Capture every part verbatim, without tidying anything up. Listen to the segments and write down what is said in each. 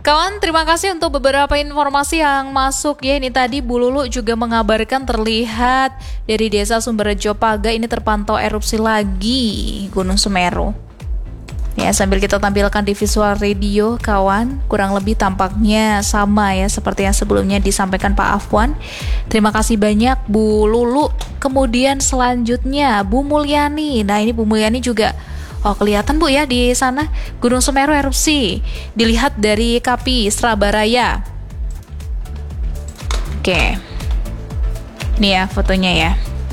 Kawan, terima kasih untuk beberapa informasi yang masuk ya. Ini tadi Bu Lulu juga mengabarkan terlihat dari Desa Sumberjo Paga ini terpantau erupsi lagi Gunung Semeru. Ya, sambil kita tampilkan di visual radio, kawan, kurang lebih tampaknya sama ya seperti yang sebelumnya disampaikan Pak Afwan. Terima kasih banyak Bu Lulu. Kemudian selanjutnya Bu Mulyani. Nah, ini Bu Mulyani juga, oh kelihatan Bu ya di sana Gunung Semeru erupsi. Dilihat dari K P I Srabaraya. Oke. Ini ya fotonya ya.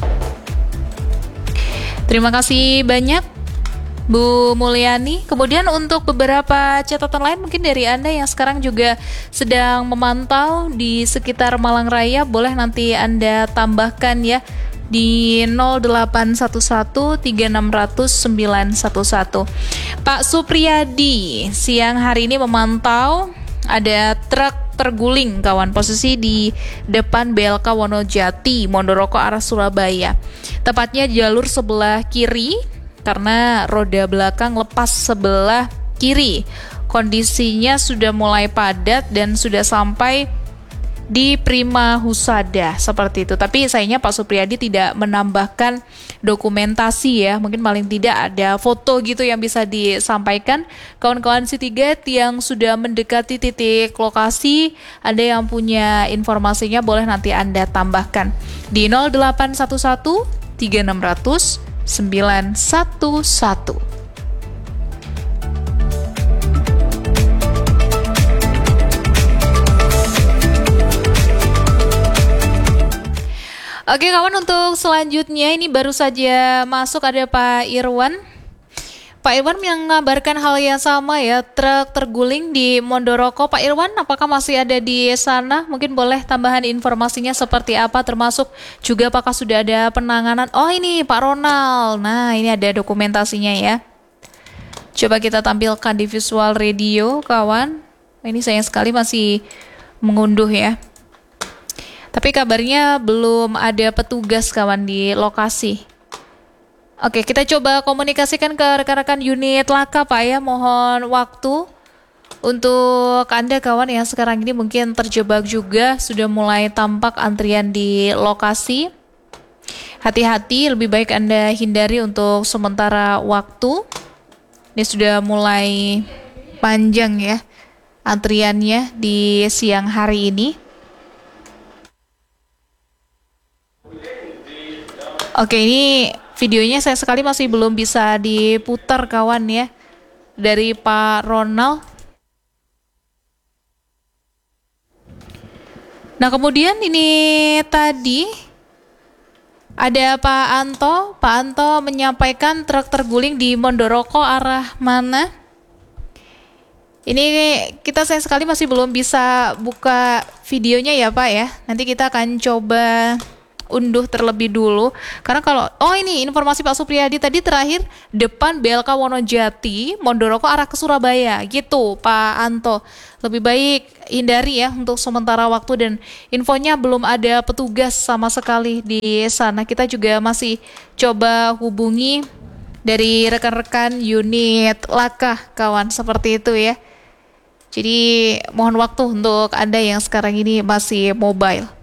Terima kasih banyak Bu Mulyani. Kemudian untuk beberapa catatan lain mungkin dari Anda yang sekarang juga sedang memantau di sekitar Malang Raya, boleh nanti Anda tambahkan ya di nol delapan satu satu tiga enam nol nol sembilan satu satu. Pak Supriyadi siang hari ini memantau ada truk terguling, kawan, posisi di depan B L K Wonojati, Mondoroko arah Surabaya. Tepatnya jalur sebelah kiri karena roda belakang lepas sebelah kiri. Kondisinya sudah mulai padat dan sudah sampai di Prima Husada seperti itu. Tapi sayangnya Pak Supriyadi tidak menambahkan dokumentasi ya. Mungkin paling tidak ada foto gitu yang bisa disampaikan. Kawan-kawan C tiga yang sudah mendekati titik lokasi, ada yang punya informasinya boleh nanti Anda tambahkan di nol delapan satu satu tiga enam nol nol sembilan satu satu. Oke kawan, untuk selanjutnya ini baru saja masuk ada Pak Irwan. Pak Irwan yang mengabarkan hal yang sama ya, truk terguling di Mondoroko. Pak Irwan, apakah masih ada di sana? Mungkin boleh tambahan informasinya seperti apa, termasuk juga apakah sudah ada penanganan? Oh ini Pak Ronald, nah ini ada dokumentasinya ya. Coba kita tampilkan di visual radio, kawan. Ini sayang sekali masih mengunduh ya. Tapi kabarnya belum ada petugas, kawan, di lokasi. Oke, kita coba komunikasikan ke rekan-rekan unit Laka, Pak ya. Mohon waktu untuk Anda, kawan, yang sekarang ini mungkin terjebak juga. Sudah mulai tampak antrian di lokasi. Hati-hati, lebih baik Anda hindari untuk sementara waktu. Ini sudah mulai panjang ya antriannya di siang hari ini. Oke, ini videonya saya sekali masih belum bisa diputar, kawan ya, dari Pak Ronald. Nah, kemudian ini tadi ada Pak Anto. Pak Anto menyampaikan truk terguling di Mondoroko arah mana? Ini kita sayang sekali masih belum bisa buka videonya ya Pak ya. Nanti kita akan coba unduh terlebih dulu. Karena kalau, oh ini informasi Pak Supriyadi tadi terakhir depan B L K Wonojati, Mondoroko arah ke Surabaya gitu Pak Anto. Lebih baik hindari ya untuk sementara waktu, dan infonya belum ada petugas sama sekali di sana. Kita juga masih coba hubungi dari rekan-rekan unit Laka, kawan, seperti itu ya. Jadi mohon waktu untuk Anda yang sekarang ini masih mobile.